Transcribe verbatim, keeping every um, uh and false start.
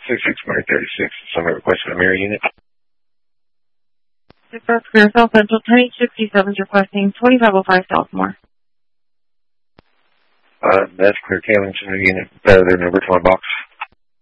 six six one thirty-six. Somebody requested a mirror unit. Six Clear South Central ten eight sixty-seven is requesting twenty-five oh five Southmore. Uh, that's Clear Kaling, unit. Uh, their number to my box.